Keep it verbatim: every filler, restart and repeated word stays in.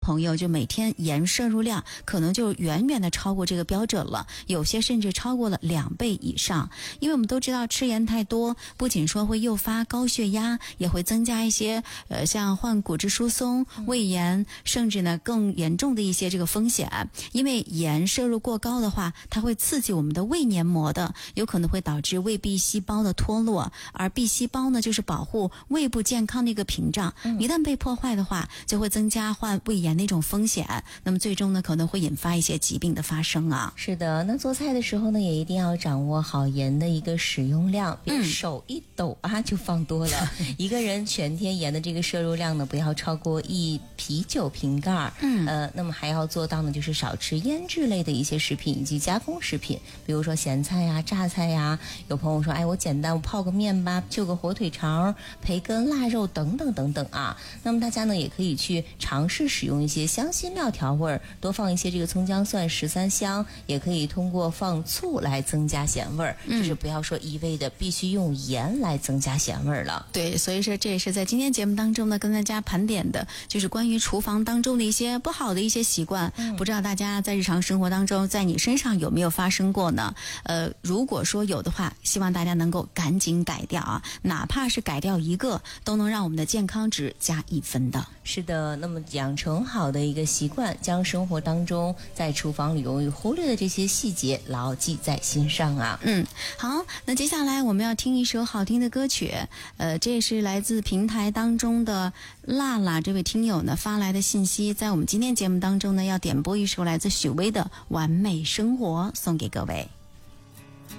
朋友就每天盐摄入量可能就远远的超过这个标准了，有些甚至超过了两倍以上。因为我们都知道吃盐太多不仅说会诱发高血压，也会增加一些呃像患骨质疏松、胃炎，甚至呢更严重的一些这个风险。因为盐摄入过高的话，它会刺激我们的胃黏膜的，有可能会导致胃壁细胞的脱落，而壁细胞呢就是保护胃部健康的一个屏障，一旦被破坏的话，就会增加患胃炎的一种风险，那么最终呢可能会引发一些疾病的发生啊。 是的，那做菜的时候呢也一定要掌握好盐的一个使用量，别手一抖啊就放多了。一个人全天盐的这个摄入量呢不要超过一啤酒瓶盖。嗯，呃，那么还要做到呢就是少吃腌制类的一些食品以及加工食品，比如说咸菜呀、榨菜呀。有朋友说，哎，我简单我泡个面吧，就个火腿肠、培根、腊肉等等等等啊。那么大家呢也可以去尝试使用一些香辛料调味儿，多放一些这个葱姜蒜、十三香，也可以通过放醋来增加咸味儿，嗯，就是不要说一味的必须用盐来增加咸味儿了。 对，所以说这也是在今天节目当中呢跟大家盘点的，就是关于厨房当中的一些不好的一些习惯，嗯，不知道大家在日常生活当中在你身上有没有发生过呢？呃，如果说有的话，希望大家能够赶紧改掉啊，哪怕是改掉一个，都能让我们的健康值加一分的。 是的，那么养成好的一个习惯，将生活当中在厨房里容易忽略的这些细节牢记在心上啊。 嗯，好，那接下来我们要听一首好听的歌曲，呃，这也是来自平台当中的辣辣这位听友呢发来的信息，在我们今天节目当中呢要点播一首来自许巍的《完美生活》送给各位。